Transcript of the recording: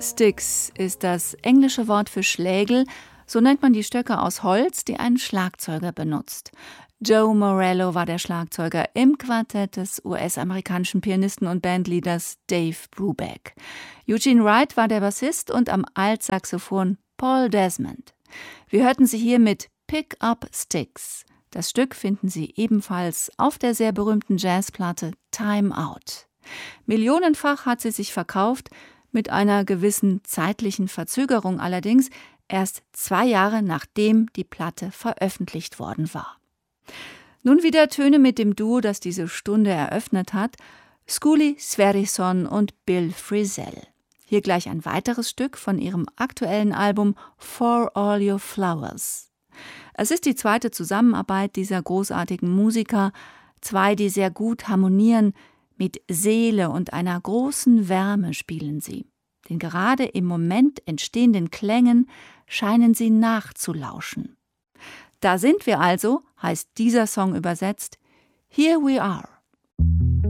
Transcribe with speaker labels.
Speaker 1: Sticks ist das englische Wort für Schlägel, so nennt man die Stöcke aus Holz, die ein Schlagzeuger benutzt. Joe Morello war der Schlagzeuger im Quartett des US-amerikanischen Pianisten und Bandleaders Dave Brubeck. Eugene Wright war der Bassist und am Altsaxophon Paul Desmond. Wir hörten sie hier mit Pick Up Sticks. Das Stück finden Sie ebenfalls auf der sehr berühmten Jazzplatte Time Out. Millionenfach hat sie sich verkauft, mit einer gewissen zeitlichen Verzögerung allerdings, erst 2 Jahre nachdem die Platte veröffentlicht worden war. Nun wieder Töne mit dem Duo, das diese Stunde eröffnet hat, Schooley Sverrisson und Bill Frisell. Hier gleich ein weiteres Stück von ihrem aktuellen Album For All Your Flowers. Es ist die zweite Zusammenarbeit dieser großartigen Musiker, 2, die sehr gut harmonieren, mit Seele und einer großen Wärme spielen sie. Den gerade im Moment entstehenden Klängen scheinen sie nachzulauschen. Da sind wir also, heißt dieser Song übersetzt, Here We Are.